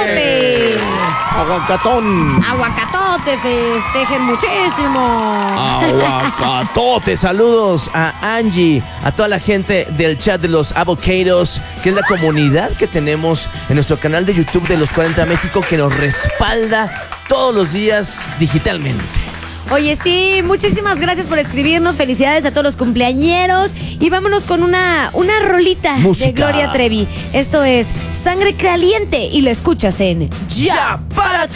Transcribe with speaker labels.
Speaker 1: aguacatote.
Speaker 2: Aguacatón.
Speaker 1: Aguacatote, festejen muchísimo.
Speaker 2: Aguacatote. Saludos a Angie, a toda la gente del chat de los avocados, que es la comunidad que tenemos en nuestro canal de YouTube de Los 40 México, que nos respalda todos los días digitalmente.
Speaker 1: Oye, sí, muchísimas gracias por escribirnos. Felicidades a todos los cumpleañeros. Y vámonos con una rolita
Speaker 2: Música.
Speaker 1: de Gloria Trevi. Esto es Sangre Caliente y lo escuchas en
Speaker 2: ¡Ya para ti!